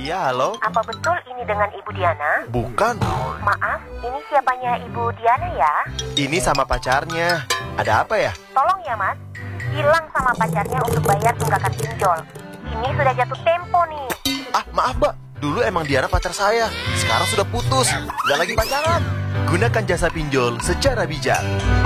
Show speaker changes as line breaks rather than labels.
Iya, halo?
Apa betul ini dengan Ibu Diana?
Bukan.
Maaf, ini siapanya Ibu Diana ya?
Ini sama pacarnya. Ada apa ya?
Tolong ya mas, bilang sama pacarnya untuk bayar tunggakan pinjol. Ini sudah jatuh tempo nih.
Ah, maaf mbak. Dulu emang Diana pacar saya. Sekarang sudah putus. Nggak lagi pacaran. Gunakan jasa pinjol secara bijak.